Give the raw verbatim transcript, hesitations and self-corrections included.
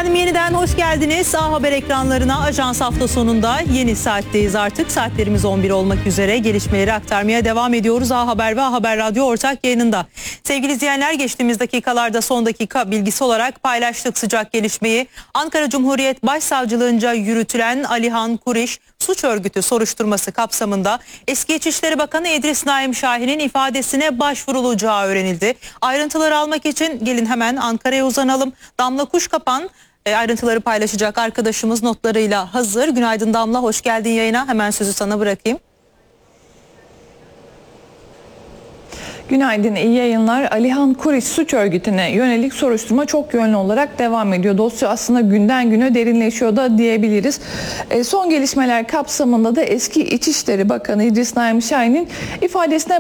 Efendim yeniden hoş geldiniz. A Haber ekranlarına Ajans hafta sonunda yeni saatteyiz artık. Saatlerimiz on bir olmak üzere gelişmeleri aktarmaya devam ediyoruz. A Haber ve A Haber Radyo ortak yayınında. Sevgili izleyenler, geçtiğimiz dakikalarda son dakika bilgisi olarak paylaştık sıcak gelişmeyi. Ankara Cumhuriyet Başsavcılığınca yürütülen Alihan Kuriş suç örgütü soruşturması kapsamında eski İçişleri Bakanı İdris Naim Şahin'in ifadesine başvurulacağı öğrenildi. Ayrıntıları almak için gelin hemen Ankara'ya uzanalım. Damla Kuşkapan e, ayrıntıları paylaşacak arkadaşımız notlarıyla hazır. Günaydın Damla, hoş geldin yayına. Hemen sözü sana bırakayım. Günaydın, iyi yayınlar. Alihan Kuriş suç örgütüne yönelik soruşturma çok yönlü olarak devam ediyor. Dosya aslında günden güne derinleşiyor da diyebiliriz. E, son gelişmeler kapsamında da eski İçişleri Bakanı İdris Naim Şahin'in ifadesine